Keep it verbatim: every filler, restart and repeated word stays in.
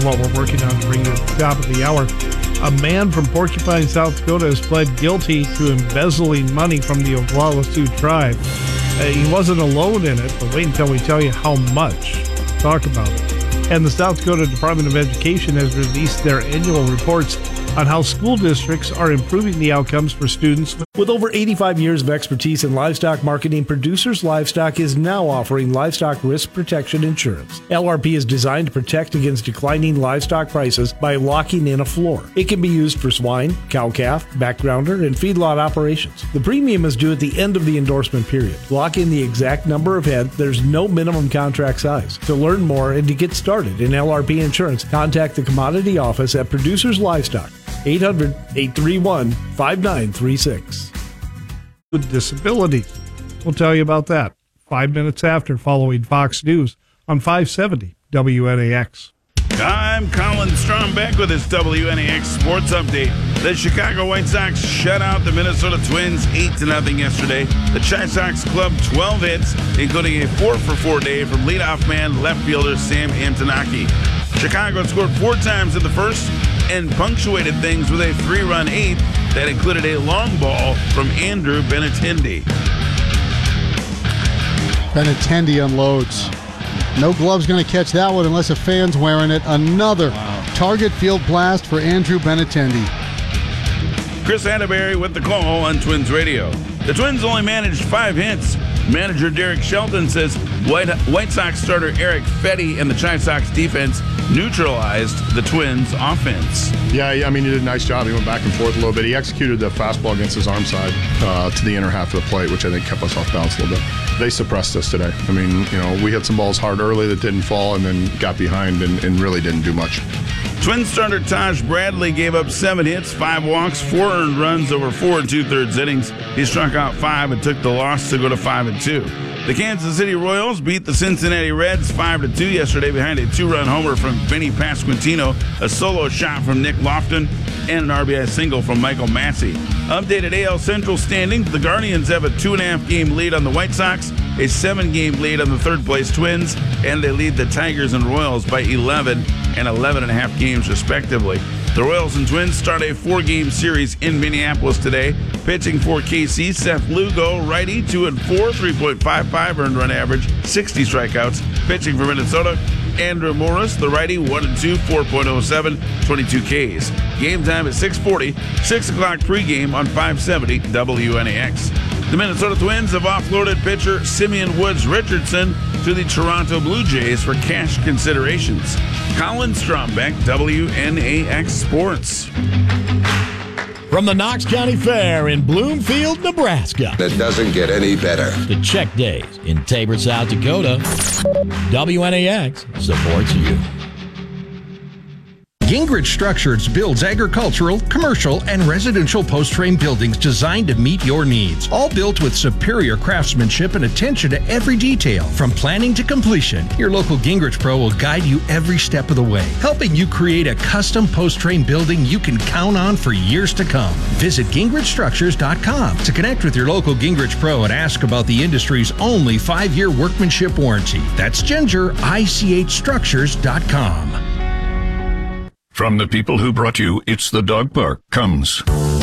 what we're working on to bring you at the top of the hour. A man from Porcupine, South Dakota has pled guilty to embezzling money from the Oglala Sioux tribe. Uh, he wasn't alone in it, but wait until we tell you how much. Talk about it. And the South Dakota Department of Education has released their annual reports on how school districts are improving the outcomes for students. With over eighty-five years of expertise in livestock marketing, Producers Livestock is now offering livestock risk protection insurance. L R P is designed to protect against declining livestock prices by locking in a floor. It can be used for swine, cow-calf, backgrounder, and feedlot operations. The premium is due at the end of the endorsement period. Lock in the exact number of head. There's no minimum contract size. To learn more and to get started in L R P insurance, contact the Commodity Office at Producers Livestock. eight hundred, eight three one, five nine three six. With disabilities. We'll tell you about that five minutes after, following Fox News on five seventy W N A X. I'm Colin Strombeck with this W N A X Sports Update. The Chicago White Sox shut out the Minnesota Twins eight to nothing yesterday. The Chi Sox club twelve hits, including a four for four day from leadoff man left fielder Sam Antonaki. Chicago scored four times in the first and punctuated things with a three-run eighth that included a long ball from Andrew Benintendi. Benintendi unloads. No glove's going to catch that one unless a fan's wearing it. Another wow. Target field blast for Andrew Benintendi. Chris Atterbury with the call on Twins Radio. The Twins only managed five hits. Manager Derek Shelton says White, White Sox starter Eric Fetty and the Chi Sox defense neutralized the Twins' offense. Yeah, I mean, he did a nice job. He went back and forth a little bit. He executed the fastball against his arm side uh, to the inner half of the plate, which I think kept us off balance a little bit. They suppressed us today. I mean, you know, we hit some balls hard early that didn't fall and then got behind and, and really didn't do much. Twins starter Taj Bradley gave up seven hits, five walks, four earned runs over four and two-thirds innings. He struck out five and took the loss to go to five and two. The Kansas City Royals beat the Cincinnati Reds five to two yesterday behind a two-run homer from Vinny Pasquantino, a solo shot from Nick Lofton, and an R B I single from Michael Massey. Updated A L Central standings, the Guardians have a two-and-a-half game lead on the White Sox, a seven-game lead on the third-place Twins, and they lead the Tigers and Royals by eleven and eleven and a half games, respectively. The Royals and Twins start a four-game series in Minneapolis today. Pitching for K C, Seth Lugo, righty, two and four, three point five five earned run average, sixty strikeouts. Pitching for Minnesota, Andrew Morris, the righty, one and two, four point oh seven, twenty-two Ks. Game time at six forty, six o'clock pregame on five seventy W N A X. The Minnesota Twins have offloaded pitcher Simeon Woods Richardson to the Toronto Blue Jays for cash considerations. Colin Strombeck, W N A X Sports. From the Knox County Fair in Bloomfield, Nebraska. It doesn't get any better. To Check Days in Tabor, South Dakota. W N A X supports you. Gingrich Structures builds agricultural, commercial, and residential post-frame buildings designed to meet your needs. All built with superior craftsmanship and attention to every detail. From planning to completion, your local Gingrich Pro will guide you every step of the way, helping you create a custom post-frame building you can count on for years to come. Visit Gingrich Structures dot com to connect with your local Gingrich Pro and ask about the industry's only five-year workmanship warranty. That's Ginger I C H Structures dot com. From the people who brought you It's the Dog Park comes